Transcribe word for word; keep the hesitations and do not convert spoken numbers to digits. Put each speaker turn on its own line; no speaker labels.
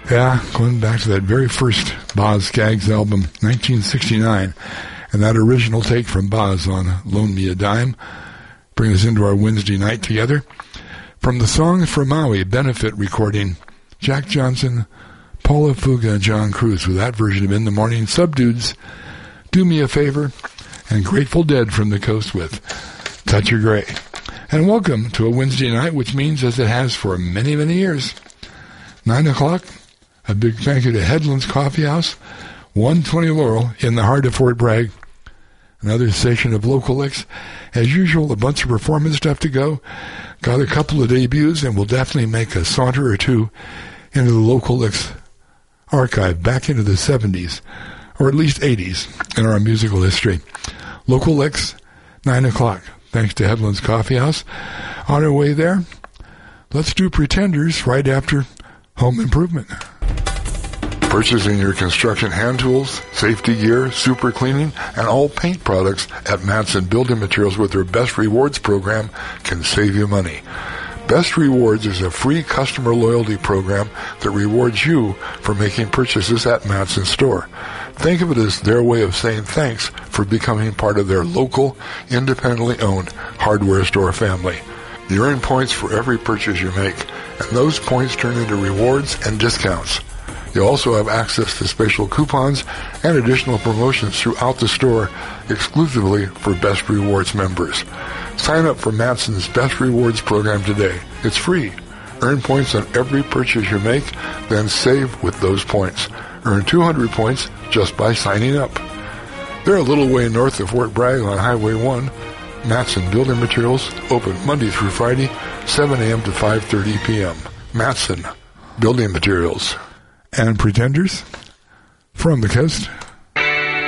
Yeah, going back to that very first Boz Scaggs album, nineteen sixty-nine, and that original take from Boz on Loan Me a Dime, bring us into our Wednesday night together. From the Songs for Maui benefit recording, Jack Johnson, Paula Fuga, and John Cruz with that version of In the Morning. Subdudes, Do Me a Favor, and Grateful Dead from the coast with Touch of Grey. And welcome to a Wednesday night, which means, as it has for many, many years, nine o'clock, a big thank you to Headlands Coffee House, one twenty Laurel in the heart of Fort Bragg. Another session of Local Licks. As usual, a bunch of performance stuff to go. Got a couple of debuts, and we'll definitely make a saunter or two into the Local Licks archive back into the seventies, or at least eighties, in our musical history. Local Licks, nine o'clock. Thanks to Headlands Coffee House. On our way there, let's do Pretenders right after Home Improvement. Purchasing your construction hand tools, safety gear, super cleaning, and all paint products at Matson Building Materials with their Best Rewards program can save you money. Best Rewards is a free customer loyalty program that rewards you for making purchases at Matson store. Think of it as their way of saying thanks for becoming part of their local, independently owned hardware store family. You earn points for every purchase you make, and those points turn into rewards and discounts. You also have access to special coupons and additional promotions throughout the store exclusively for Best Rewards members. Sign up for Matson's Best Rewards program today. It's free. Earn points on every purchase you make, then save with those points. Earn two hundred points just by signing up. They're a little way north of Fort Bragg on Highway one. Matson Building Materials, open Monday through Friday, seven a.m. to five thirty p.m. Matson Building Materials. And Pretenders from the coast